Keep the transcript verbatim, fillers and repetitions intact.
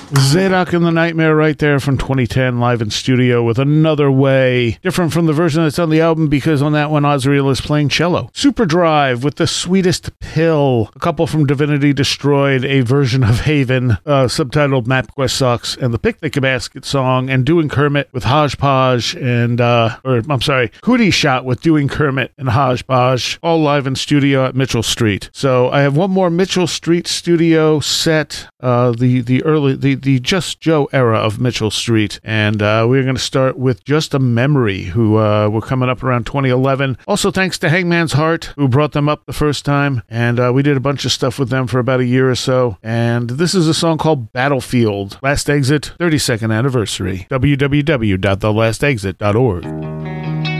Zadok and the Nightmare right there from twenty ten, live in studio with Another Way. Different from the version that's on the album because on that one, Azrael is playing cello. Superdrive with The Sweetest Pill. A couple from Divinity Destroyed, a version of Haven, uh, subtitled MapQuest Sucks, and the Picnic Basket song, and Doing Kermit with Hodgepodge, and, uh, or I'm sorry, Hootie Shot with Doing Kermit and Hodgepodge, all live in studio at Mitchell Street. So I have one more Mitchell Street studio set, uh, the, the early, the, the Just Joe era of Mitchell Street. And uh, we're going to start with Just a Memory, who uh, were coming up around twenty eleven. Also, thanks to Hangman's Heart, who brought them up the first time. And uh, we did a bunch of stuff with them for about a year or so. And this is a song called Battlefield. Last Exit, thirty-second anniversary. w w w dot the last exit dot org.